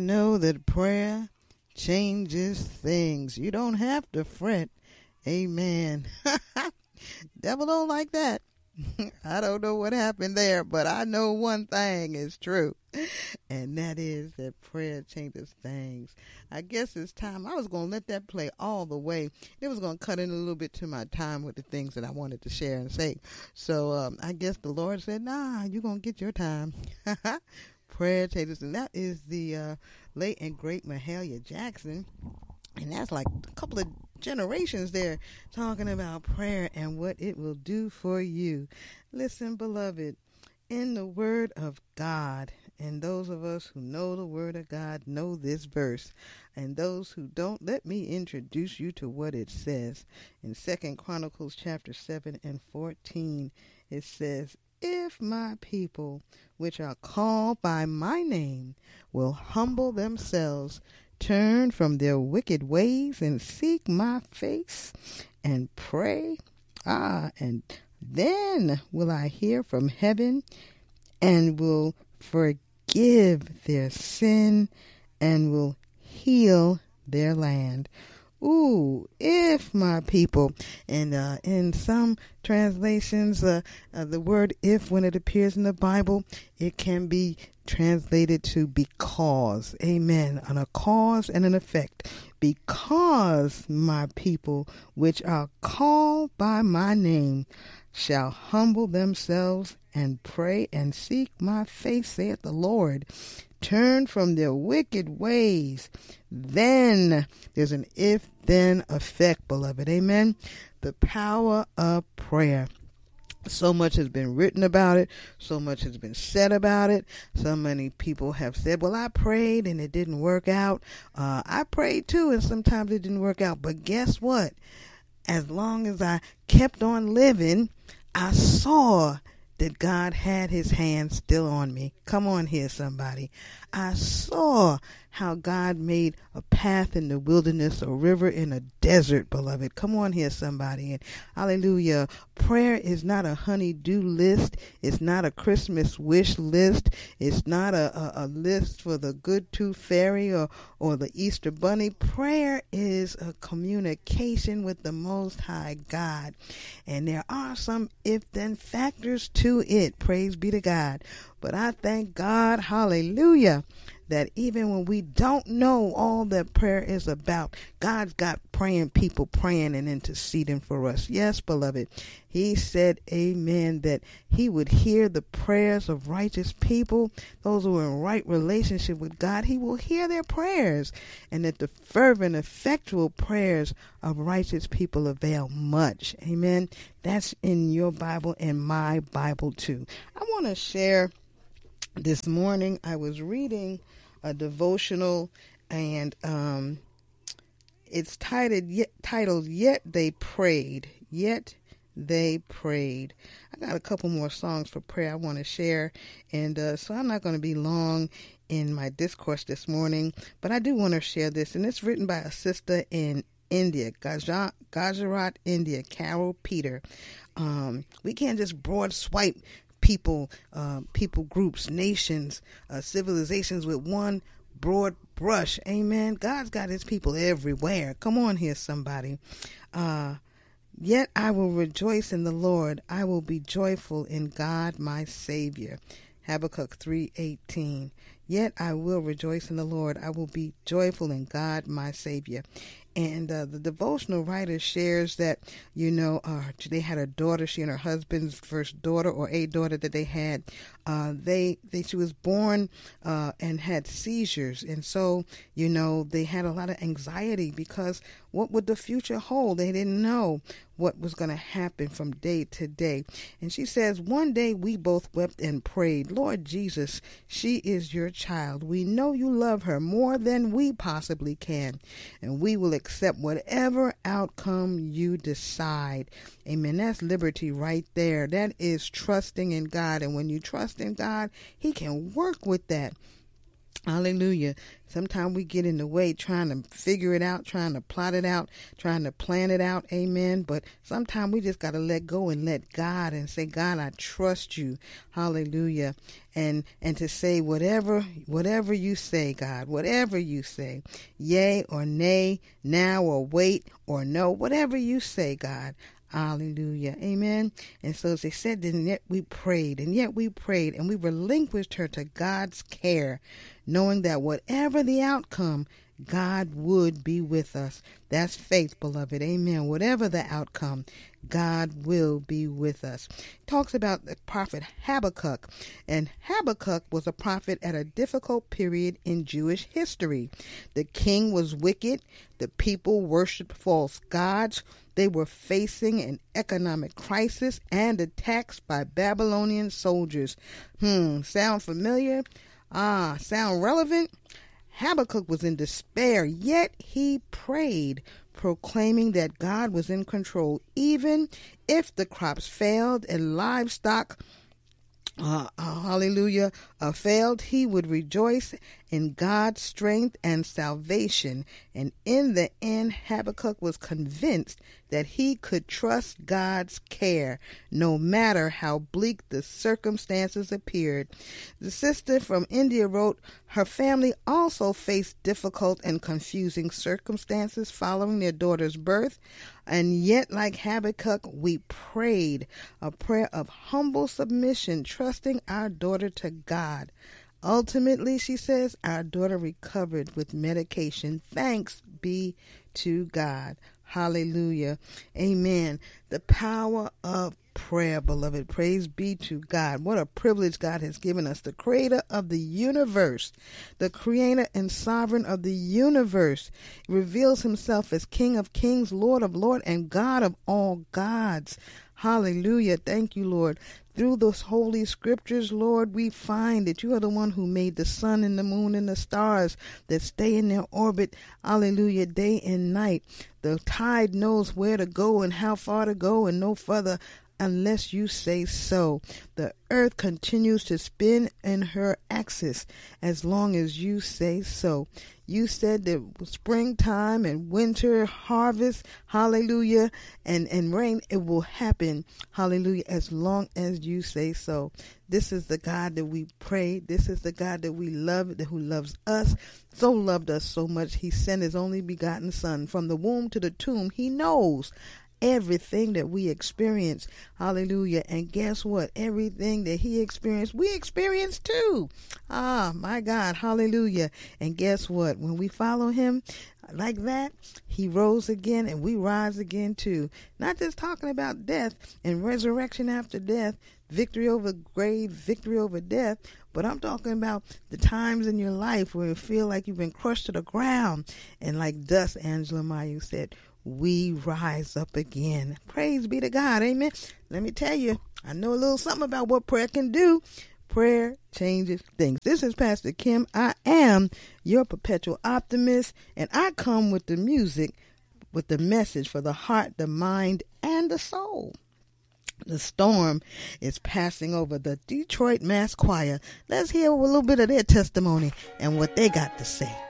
know that prayer changes things. You don't have to fret. Amen. Devil don't like that. I don't know what happened there, but I know one thing is true, and that is that prayer changes things. I guess it's time. I was going to let that play all the way. It was going to cut in a little bit to my time with the things that I wanted to share and say. So I guess the Lord said, nah, you're going to get your time. Prayer changes, and that is the late and great Mahalia Jackson. And that's like a couple of generations there talking about prayer and what it will do for you. Listen, beloved, in the Word of God, and those of us who know the Word of God know this verse, and those who don't, let me introduce you to what it says. In 2 Chronicles chapter 7 and 14, it says, if my people, which are called by my name, will humble themselves, turn from their wicked ways, and seek my face, and pray, and then will I hear from heaven, and will forgive their sin, and will heal their land. Ooh, if my people. And in some translations, the word if, when it appears in the Bible, it can be translated to because. Amen. On a cause and an effect. Because my people, which are called by my name, shall humble themselves and pray and seek my face, saith the Lord, turn from their wicked ways, then there's an if-then effect, beloved. Amen. The power of prayer. So much has been written about it. So much has been said about it. So many people have said, well, I prayed and it didn't work out. I prayed too, and sometimes it didn't work out. But guess what? As long as I kept on living, I saw that God had his hand still on me. Come on here, somebody. I saw how God made a path in the wilderness, a river in a desert, beloved. Come on here, somebody. And hallelujah. Prayer is not a honey-do list. It's not a Christmas wish list. It's not a list for the good tooth fairy or the Easter bunny. Prayer is a communication with the Most High God. And there are some if-then factors to it. Praise be to God. But I thank God, hallelujah, that even when we don't know all that prayer is about, God's got praying people praying and interceding for us. Yes, beloved. He said, amen, that he would hear the prayers of righteous people, those who are in right relationship with God. He will hear their prayers, and that the fervent, effectual prayers of righteous people avail much. Amen. That's in your Bible and my Bible too. I want to share this morning. I was reading a devotional, and it's titled Yet They Prayed. Yet They Prayed. I got a couple more songs for prayer I want to share, and so I'm not going to be long in my discourse this morning, but I do want to share this, and it's written by a sister in India, Gujarat, India, Carol Peter. We can't just broad swipe people groups, nations, civilizations with one broad brush. Amen. God's got his people everywhere. Come on here, somebody. Yet I will rejoice in the Lord. I will be joyful in God my Savior. Habakkuk 3:18. Yet I will rejoice in the Lord. I will be joyful in God my Savior. And the devotional writer shares that, they had a daughter, she and her husband's first daughter, or a daughter that they had. She was born and had seizures. And so, they had a lot of anxiety because what would the future hold? They didn't know what was going to happen from day to day. And she says, one day we both wept and prayed, Lord Jesus, she is your child. We know you love her more than we possibly can, and we will accept whatever outcome you decide. Amen. That's liberty right there. That is trusting in God. And when you trust in God, he can work with that. Hallelujah. Sometimes we get in the way trying to figure it out, trying to plot it out, trying to plan it out. Amen. But sometimes we just got to let go and let God and say, God, I trust you. Hallelujah. And to say whatever you say, God, whatever you say, yea or nay, now or wait or no, whatever you say, God. Hallelujah. Amen. And so as they said, and yet we prayed, and we relinquished her to God's care, knowing that whatever the outcome, God would be with us. That's faith, beloved. Amen. Whatever the outcome, God will be with us. It talks about the prophet Habakkuk. And Habakkuk was a prophet at a difficult period in Jewish history. The king was wicked. The people worshiped false gods. They were facing an economic crisis and attacks by Babylonian soldiers. Sound familiar? Sound relevant? Habakkuk was in despair, yet he prayed, proclaiming that God was in control. Even if the crops failed and livestock failed, he would rejoice in God's strength and salvation. And in the end, Habakkuk was convinced that he could trust God's care, no matter how bleak the circumstances appeared. The sister from India wrote, her family also faced difficult and confusing circumstances following their daughter's birth. And yet, like Habakkuk, we prayed a prayer of humble submission, trusting our daughter to God. Ultimately, she says, our daughter recovered with medication. Thanks be to God. Hallelujah. Amen. The power of prayer, beloved. Praise be to God. What a privilege God has given us. The creator of the universe, the creator and sovereign of the universe, reveals himself as King of kings, Lord of lords, and God of all gods. Hallelujah. Thank you, Lord. Through those holy scriptures, Lord, we find that you are the one who made the sun and the moon and the stars that stay in their orbit, hallelujah, day and night. The tide knows where to go and how far to go and no further unless you say so. The earth continues to spin in her axis as long as you say so. You said that springtime and winter harvest, hallelujah, and rain, it will happen, hallelujah, as long as you say so. This is the God that we pray. This is the God that we love, who loves us, so loved us so much, he sent his only begotten son. From the womb to the tomb, he knows everything that we experience. Hallelujah. And guess what? Everything that he experienced, we experience too. My God. Hallelujah. And guess what? When we follow him like that, he rose again and we rise again too. Not just talking about death and resurrection after death, victory over grave, victory over death, but I'm talking about the times in your life where you feel like you've been crushed to the ground. And like dust, Angela Mayu said, we rise up again. Praise be to God. Amen. Let me tell you, I know a little something about what prayer can do. Prayer changes things. This is Pastor Kim. I am your perpetual optimist, and I come with the music, with the message for the heart, the mind, and the soul. The storm is passing over the Detroit Mass Choir. Let's hear a little bit of their testimony and what they got to say.